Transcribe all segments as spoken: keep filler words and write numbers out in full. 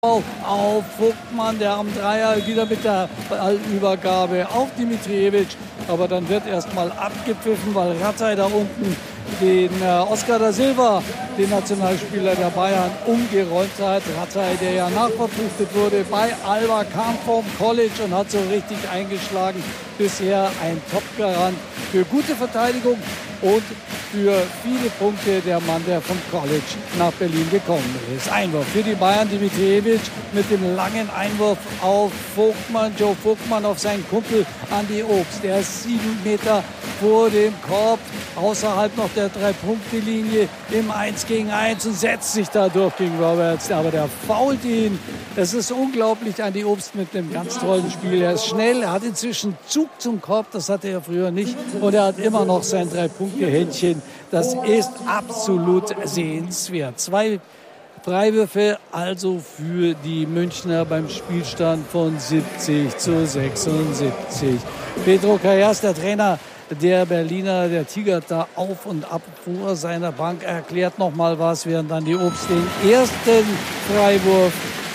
Auf Vogtmann, der am Dreier wieder mit der Ballübergabe auf Dimitrijevic. Aber dann wird erstmal abgepfiffen, weil Rattay da unten den äh, Oscar da Silva, den Nationalspieler der Bayern, umgeräumt hat. Rattay, der ja nachverpflichtet wurde bei Alba, kam vom College und hat so richtig eingeschlagen. Bisher ein Top-Garant für gute Verteidigung und für viele Punkte der Mann, der vom College nach Berlin gekommen ist. Einwurf für die Bayern, Dimitrijevic mit dem langen Einwurf auf Vogtmann. Joe Vogtmann auf seinen Kumpel Andi Obst. Der ist sieben Meter vor dem Korb, außerhalb noch der Drei-Punkte-Linie im eins gegen eins und setzt sich da durch gegen Roberts. Aber der fault ihn. Das ist unglaublich, Andi Obst mit einem ganz tollen Spiel. Er ist schnell, er hat inzwischen Zug zum Korb, das hatte er früher nicht. Und er hat immer noch sein Drei-Punkte-Händchen. Das ist absolut sehenswert. Zwei Freiwürfe also für die Münchner beim Spielstand von siebzig zu sechsundsiebzig. Pedro Callas, der Trainer der Berliner, der tigert da auf und ab vor seiner Bank, erklärt noch mal was, während dann die Obst den ersten Freiwurf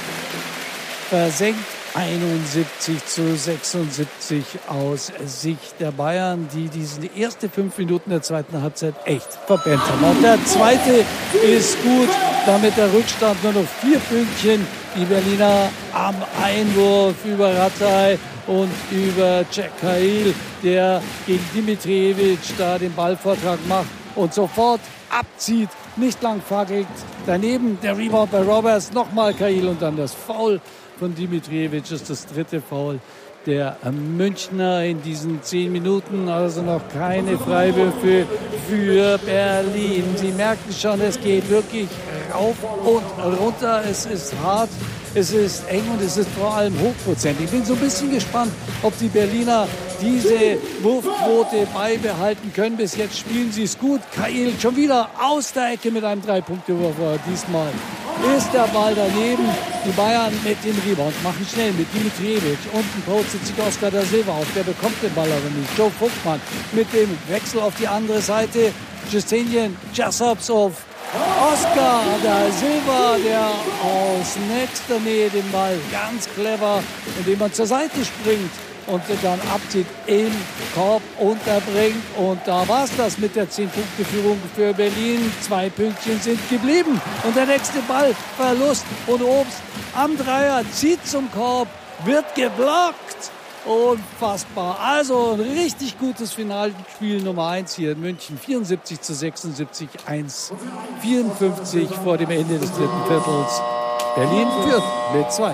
versenkt. einundsiebzig zu sechsundsiebzig aus Sicht der Bayern, die diese ersten fünf Minuten der zweiten Halbzeit echt verpennt haben. Und der zweite ist gut, damit der Rückstand nur noch vier Pünktchen. Die Berliner am Einwurf über Rattay und über Jack Cahill, der gegen Dimitrijevic da den Ballvortrag macht und sofort abzieht, nicht lang fackelt. Daneben der Rebound bei Roberts, nochmal Cahill und dann das Foul von Dimitrijevic, ist das dritte Foul der Münchner in diesen zehn Minuten. Also noch keine Freiwürfe für Berlin. Sie merken schon, es geht wirklich rauf und runter. Es ist hart, es ist eng und es ist vor allem hochprozentig. Ich bin so ein bisschen gespannt, ob die Berliner diese Wurfquote beibehalten können. Bis jetzt spielen sie es gut. Cahill schon wieder aus der Ecke mit einem Drei-Punkte-Wurf. Diesmal ist der Ball daneben. Die Bayern mit dem Rebound machen schnell mit Dimitrijevic. Unten postet sich Oscar da Silva auf. Der bekommt den Ball aber nicht. Joe Vogtmann mit dem Wechsel auf die andere Seite. Justinian Jassops auf Oscar da Silva, der aus nächster Nähe den Ball ganz clever, indem man zur Seite springt und dann abzieht, im Korb unterbringt. Und da war es das mit der zehn-Punkte-Führung für Berlin. Zwei Pünktchen sind geblieben. Und der nächste Ball, Verlust. Und Obst am Dreier zieht zum Korb, wird geblockt. Unfassbar. Also ein richtig gutes Finalspiel Nummer eins hier in München. vierundsiebzig zu sechsundsiebzig, eins vierundfünfzig vor dem Ende des dritten Viertels. Berlin führt mit zwei.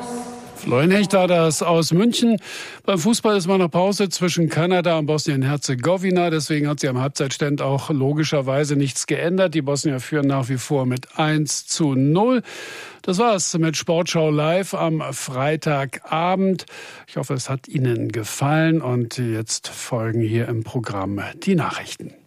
Florian Hechter, das aus München. Beim Fußball ist man nach Pause zwischen Kanada und Bosnien-Herzegowina. Deswegen hat sich am Halbzeitstand auch logischerweise nichts geändert. Die Bosnier führen nach wie vor mit eins zu null. Das war's mit Sportschau live am Freitagabend. Ich hoffe, es hat Ihnen gefallen. Und jetzt folgen hier im Programm die Nachrichten.